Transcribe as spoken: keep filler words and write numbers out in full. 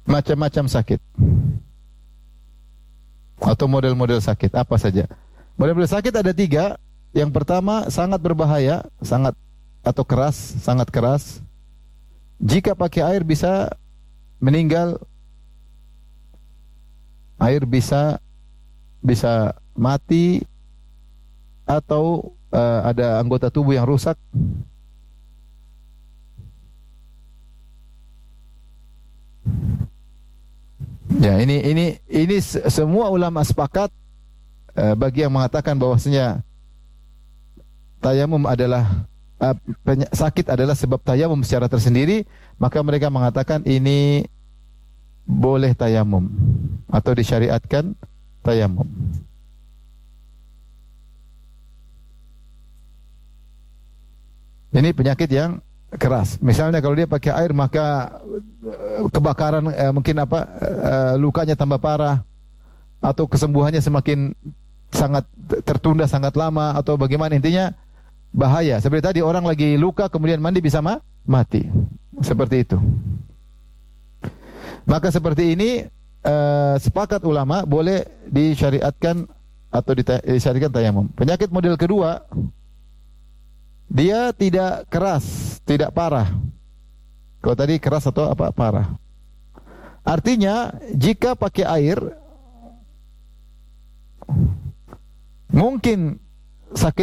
macam-macam sakit atau model-model sakit apa saja. Model-model sakit ada tiga. Yang pertama sangat berbahaya, sangat atau keras, sangat keras. Jika pakai air bisa meninggal, air bisa bisa mati atau uh, ada anggota tubuh yang rusak. Ya, ini ini ini semua ulama sepakat uh, bagi yang mengatakan bahwasanya tayamum adalah uh, sakit adalah sebab tayamum secara tersendiri, maka mereka mengatakan ini boleh tayamum atau disyariatkan tayamum. Ini penyakit yang keras. Misalnya kalau dia pakai air maka kebakaran eh, mungkin apa eh, lukanya tambah parah atau kesembuhannya semakin sangat tertunda sangat lama atau bagaimana, intinya bahaya. Seperti tadi orang lagi luka kemudian mandi bisa ma mati. Seperti itu. Maka seperti ini eh, sepakat ulama boleh disyariatkan atau disyariatkan tayamum. Penyakit model kedua, dia tidak keras, tidak parah. Kalau tadi keras atau apa parah. Artinya jika pakai air mungkin sakit